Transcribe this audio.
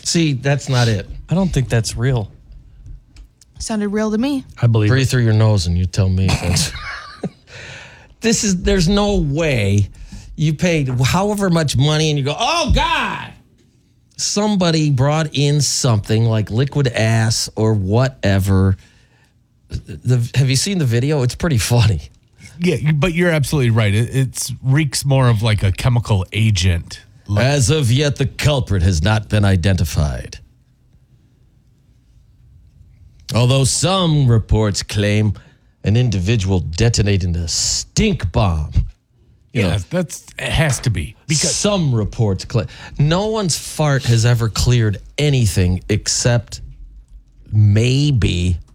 See, that's not it. I don't think that's real. Sounded real to me. I believe Breathe it. through your nose and you tell me if that's... There's no way you paid however much money and you go, oh, God. Somebody brought in something like liquid ass or whatever. Have you seen the video? It's pretty funny. Yeah, but you're absolutely right. It reeks more of like a chemical agent. As of yet, the culprit has not been identified. Although some reports claim an individual detonated a stink bomb. Yeah, it has to be. Because some reports claim. No one's fart has ever cleared anything except maybe